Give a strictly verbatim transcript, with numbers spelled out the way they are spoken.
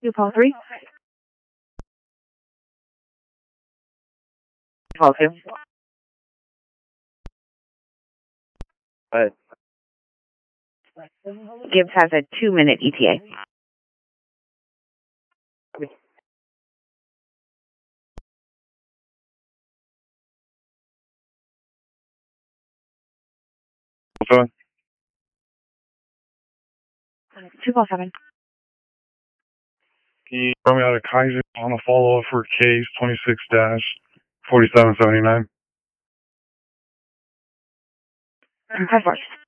You call three? Call two. But Gibbs has a two-minute E T A. Okay. Two call seven. Can you throw me out of Kaiser on a follow-up for case twenty-six dash forty-seven seventy-nine? Five works.